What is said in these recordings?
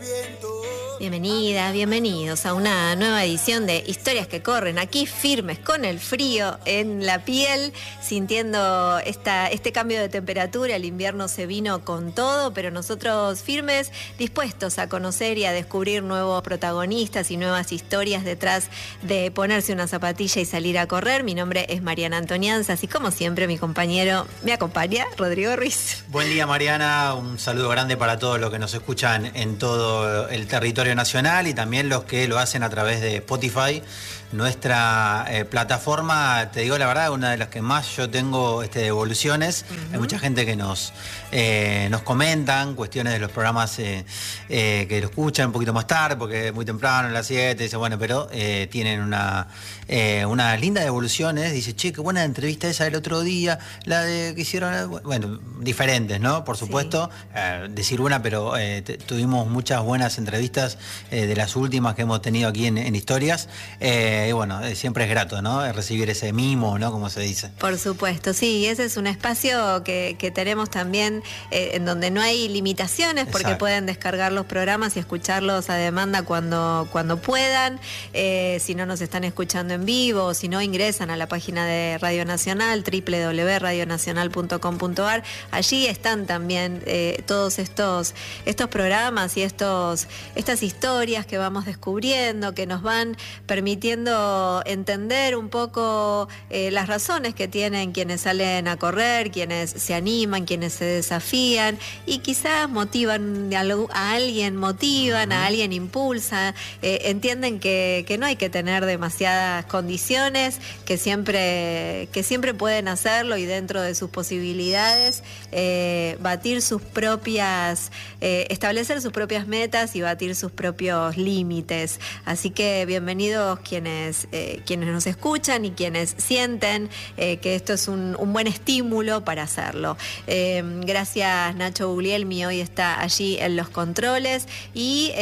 Bienvenidas, bienvenidos a una nueva edición de Historias que Corren, aquí firmes con el frío en la piel, sintiendo este cambio de temperatura. El invierno se vino con todo, pero nosotros firmes, dispuestos a conocer y a descubrir nuevos protagonistas y nuevas historias detrás de ponerse una zapatilla y salir a correr. Mi nombre es Mariana Antonianzas y como siempre mi compañero me acompaña, Rodrigo Ruiz. Buen día, Mariana, un saludo grande para todos los que nos escuchan en todo el territorio nacional y también los que lo hacen a través de Spotify, nuestra plataforma. Te digo la verdad, una de las que más yo tengo devoluciones. Hay mucha gente que nos comentan cuestiones de los programas que lo escuchan un poquito más tarde, porque es muy temprano, a las 7, dice, bueno, pero tienen unas lindas devoluciones. Dice, che, qué buena entrevista esa del otro día, la de que hicieron, bueno, diferentes, ¿no? Por supuesto, sí. Decir una, pero tuvimos muchas buenas entrevistas de las últimas que hemos tenido aquí en Historias. Y bueno, siempre es grato, ¿no? Recibir ese mimo, ¿no? Como se dice. Por supuesto, sí, ese es un espacio que tenemos también en donde no hay limitaciones, porque Exacto. Pueden descargar los programas y escucharlos a demanda cuando puedan. Si no nos están escuchando en vivo, si no, ingresan a la página de Radio Nacional, www.radionacional.com.ar. Allí están también todos estos programas y estas historias que vamos descubriendo, que nos van permitiendo entender un poco las razones que tienen quienes salen a correr, quienes se animan, quienes se desafían y quizás motivan a alguien, a alguien impulsa, entienden que no hay que tener demasiadas condiciones, que siempre pueden hacerlo y dentro de sus posibilidades batir sus propias, establecer sus propias metas y batir sus propios límites. Así que bienvenidos quienes nos escuchan y quienes sienten que esto es un buen estímulo para hacerlo. Gracias, Nacho Guglielmi hoy está allí en los controles y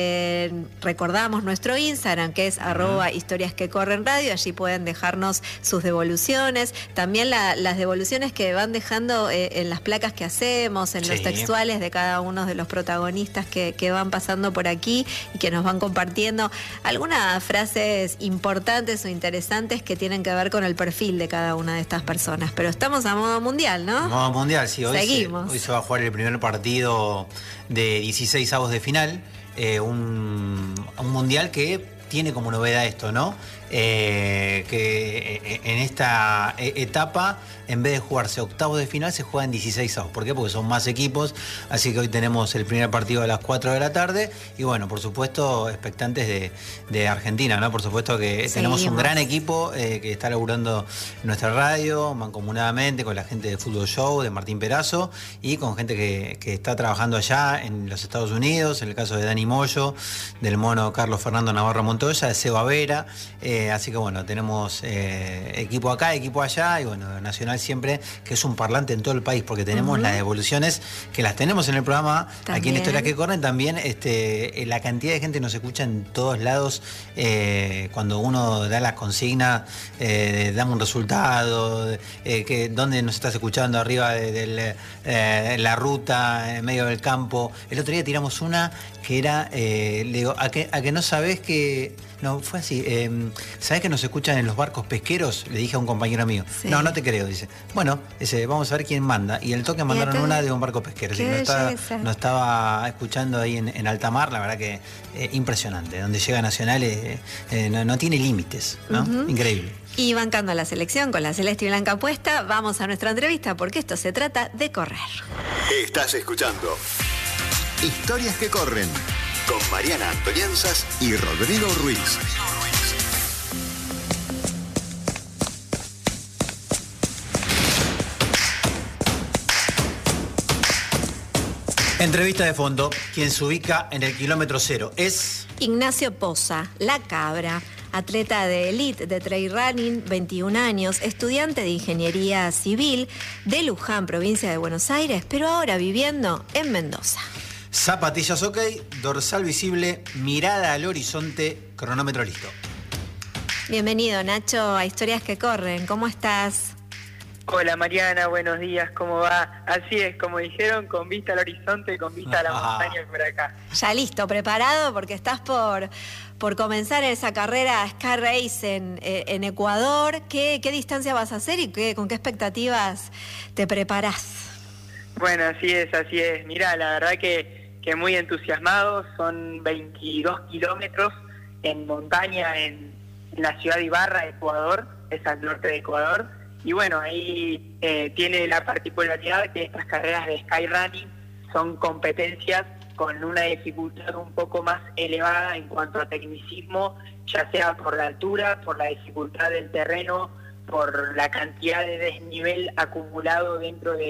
recordamos nuestro Instagram, que es @historiasquecorrenradio. Allí pueden dejarnos sus devoluciones, también las devoluciones que van dejando en las placas que hacemos, en los textuales de cada uno de los protagonistas que van pasando por aquí y que nos van compartiendo algunas frases importantes o interesantes que tienen que ver con el perfil de cada una de estas personas. Pero estamos a modo mundial, ¿no? Modo mundial, sí. Seguimos. Hoy se va a jugar el primer partido de 16avos de final, un mundial que tiene como novedad esto, ¿no? Que en esta etapa, en vez de jugarse octavos de final, se juegan 16avos. ¿Por qué? Porque son más equipos, así que hoy tenemos el primer partido a las 4 de la tarde y bueno, por supuesto, expectantes de Argentina, ¿no? Por supuesto que tenemos un gran equipo que está laburando en nuestra radio, mancomunadamente con la gente de Fútbol Show, de Martín Perazo, y con gente que está trabajando allá en los Estados Unidos, en el caso de Dani Moyo, del mono Carlos Fernando Navarro Montoya, de Seba Vera, así que bueno, tenemos equipo acá, equipo allá, y bueno, Nacional siempre, que es un parlante en todo el país, porque tenemos las devoluciones, que las tenemos en el programa, también. Aquí en Historias que Corren, también la cantidad de gente nos escucha en todos lados, cuando uno da la consigna, damos un resultado, dónde nos estás escuchando, arriba de la ruta, en medio del campo. El otro día tiramos una que era, le digo, ¿a que no sabés que...? No, fue así. ¿Sabés que nos escuchan en los barcos pesqueros? Le dije a un compañero mío. Sí. No te creo, dice. Bueno, vamos a ver quién manda. Y al toque mandaron una de un barco pesquero. Así que no estaba escuchando ahí en alta mar. La verdad que impresionante. Donde llega Nacional no tiene límites, ¿no? Increíble. Y bancando a la selección con la celeste y blanca puesta, vamos a nuestra entrevista porque esto se trata de correr. Estás escuchando Historias que Corren con Mariana Antonianzas y Rodrigo Ruiz. Entrevista de fondo. Quien se ubica en el kilómetro cero es... Ignacio Poza, La Cabra, atleta de élite de trail running, 21 años, estudiante de ingeniería civil de Luján, provincia de Buenos Aires, pero ahora viviendo en Mendoza. Zapatillas ok, dorsal visible, mirada al horizonte, cronómetro listo. Bienvenido, Nacho, a Historias que Corren. ¿Cómo estás? Hola Mariana, buenos días, ¿cómo va? Así es, como dijeron, con vista al horizonte, con vista a la montaña por acá. Ya listo, preparado, porque estás por comenzar esa carrera Sky Race en Ecuador. ¿Qué distancia vas a hacer y con qué expectativas te preparás? Bueno, así es. Mirá, la verdad que muy entusiasmados, son 22 kilómetros en montaña en la ciudad de Ibarra, Ecuador, es al norte de Ecuador. Y bueno, ahí tiene la particularidad que estas carreras de Skyrunning son competencias con una dificultad un poco más elevada en cuanto a tecnicismo, ya sea por la altura, por la dificultad del terreno, por la cantidad de desnivel acumulado dentro de